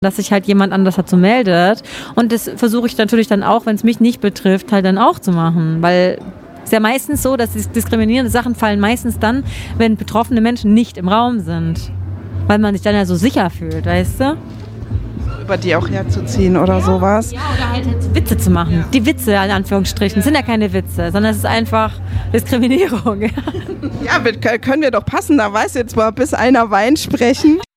dass sich halt jemand anders dazu meldet. Und das versuche ich natürlich dann auch, wenn es mich nicht betrifft, halt dann auch zu machen. Weil es ist ja meistens so, dass diskriminierende Sachen fallen meistens dann, wenn betroffene Menschen nicht im Raum sind. Weil man sich dann ja so sicher fühlt, weißt du? Über die auch herzuziehen oder sowas. Ja, oder halt Witze zu machen. Ja. Die Witze, in Anführungsstrichen, sind ja keine Witze, sondern es ist einfach Diskriminierung. Ja, können wir doch passenderweise jetzt mal bis einer Wein sprechen.